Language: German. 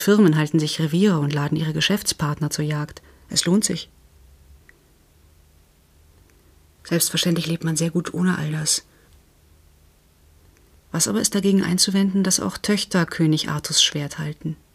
Firmen halten sich Reviere und laden ihre Geschäftspartner zur Jagd. Es lohnt sich. Selbstverständlich lebt man sehr gut ohne all das. Was aber ist dagegen einzuwenden, dass auch Töchter König Artus Schwert halten?